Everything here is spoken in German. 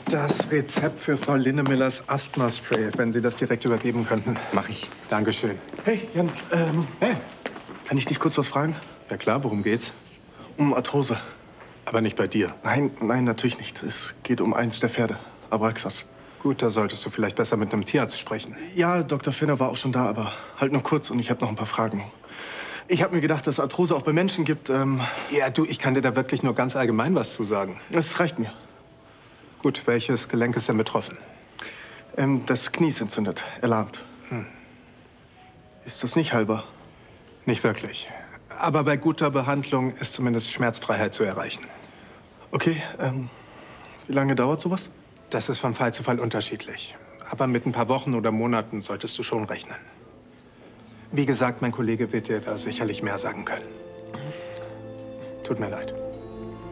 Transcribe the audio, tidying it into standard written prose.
Das Rezept für Frau Linnemillers Asthma-Spray, wenn Sie das direkt übergeben könnten. Mach ich. Dankeschön. Hey, Jan, Hey, kann ich dich kurz was fragen? ja klar, worum geht's? Um Arthrose. Aber nicht bei dir. Nein, natürlich nicht. Es geht um eins der Pferde, Abraxas. Gut, da solltest du vielleicht besser mit einem Tierarzt sprechen. Ja, Dr. Fenner war auch schon da, aber halt nur kurz und ich habe noch ein paar Fragen. Ich habe mir gedacht, dass es Arthrose auch bei Menschen gibt. Ja, du, ich kann dir da wirklich nur ganz allgemein was zu sagen. Das reicht mir. Gut, welches Gelenk ist denn betroffen? Das Knie ist entzündet, erlahmt. Ist das nicht heilbar? Nicht wirklich. Aber bei guter Behandlung ist zumindest Schmerzfreiheit zu erreichen. Okay, wie lange dauert sowas? Das ist von Fall zu Fall unterschiedlich. Aber mit ein paar Wochen oder Monaten solltest du schon rechnen. Wie gesagt, mein Kollege wird dir da sicherlich mehr sagen können. Tut mir leid.